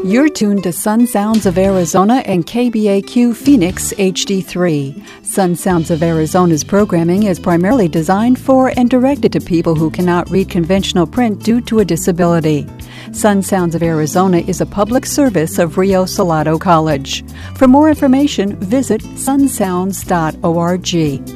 You're tuned to Sun Sounds of Arizona and KBAQ Phoenix HD3. Sun Sounds of Arizona's programming is primarily designed for and directed to people who cannot read conventional print due to a disability. Sun Sounds of Arizona is a public service of Rio Salado College. For more information, visit sunsounds.org.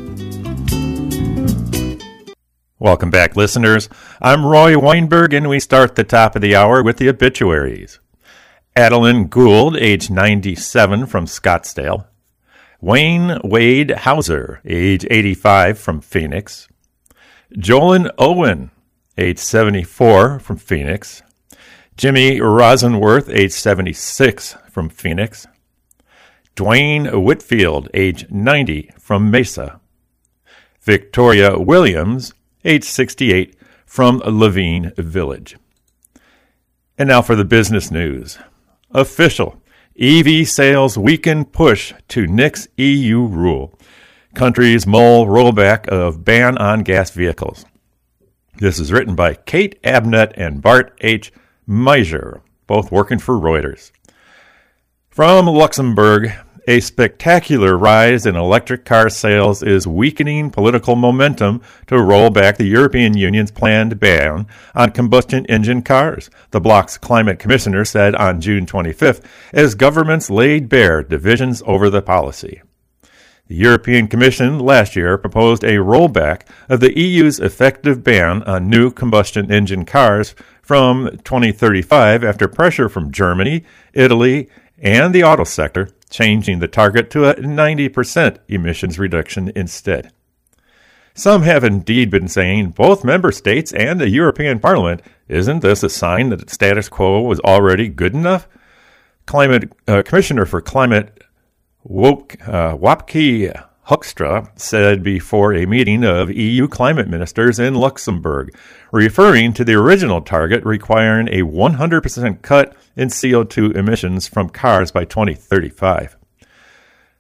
Welcome back, listeners. I'm Roy Weinberg, and we start the top of the hour with the obituaries. Adeline Gould, age 97, from Scottsdale. Wayne Wade Hauser, age 85, from Phoenix. Jolyn Owen, age 74, from Phoenix. Jimmy Rosenworth, age 76, from Phoenix. Dwayne Whitfield, age 90, from Mesa. Victoria Williams, age 68, from Levine Village. And now for the business news. Official. EV sales weaken push to nix EU rule. Countries mull rollback of ban on gas vehicles. This is written by Kate Abnett and Bart H. Meiser, both working for Reuters. From Luxembourg, a spectacular rise in electric car sales is weakening political momentum to roll back the European Union's planned ban on combustion engine cars, the bloc's climate commissioner said on June 25th, as governments laid bare divisions over the policy. The European Commission last year proposed a rollback of the EU's effective ban on new combustion engine cars from 2035 after pressure from Germany, Italy, and the auto sector, changing the target to a 90% emissions reduction instead. Some have indeed been saying, both member states and the European Parliament, isn't this a sign that the status quo was already good enough? Commissioner for Climate Wopke Hoekstra said before a meeting of EU climate ministers in Luxembourg, referring to the original target requiring a 100% cut in CO2 emissions from cars by 2035.